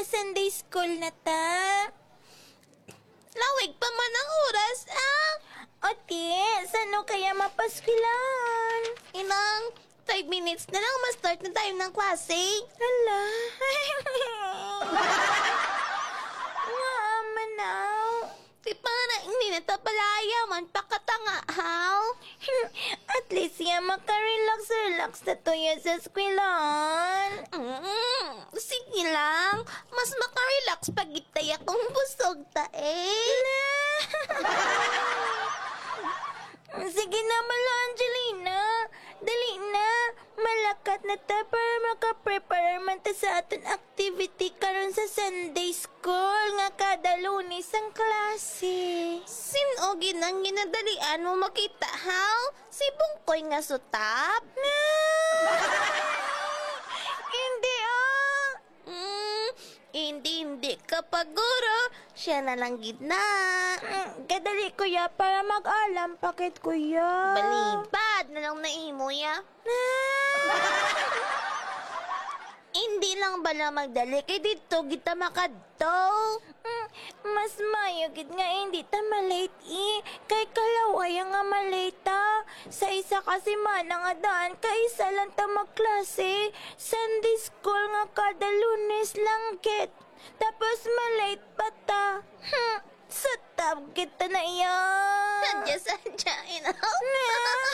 Sunday school na ta. Lawig pa man ang oras, ah! Ate, saan kaya mapaskwilan? Inang, 5 minutes na lang, ma-start na tayo ng klase. Hala. Nga, manaw. Di pa na hindi na tapalaya man, pakatanga, haw? At least yan makarelax-relax na to yan sa skwilan. Sige lang, mas makarelax pag itay akong busog ta eh. Sige na malo, Angelina. Dali na. Malakat na ta para makaprepare man ta sa aton activity karon sa Sunday school nga kada Lunes ang klase. Sino ginang ginadalian mo makita, haw? Si Bungkoy nga sutap? Hindi Hindi ka paguro. Siya na lang gidna. Kadali kuya para mag-alam pakit kuya. Balibad na lang naimo ya. Hindi lang bala magdali kay dito kita makadto. Mas mayo gid nga hindi ta malate kay kalaway nga malate sa isa kasi man nga daan kay isa lang ta magklase. Sunday school nga kada Lunes lang git. Tapos malate pa ta. Sa tab kita na iyan. Sadya, inaw.